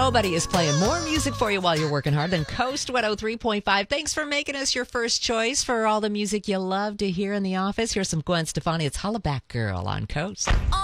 Nobody is playing more music for you while you're working hard than Coast 103.5. Thanks for making us your first choice for all the music you love to hear in the office. Here's some Gwen Stefani. It's Hollaback Girl on Coast.